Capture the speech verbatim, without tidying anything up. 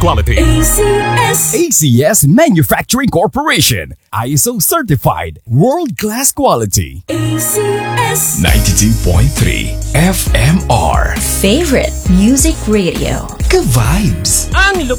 quality. A C S. A C S Manufacturing Corporation. I S O certified. World-class quality. A C S. ninety-two point three F M R. Favorite Music Radio. Ka-vibes. Ang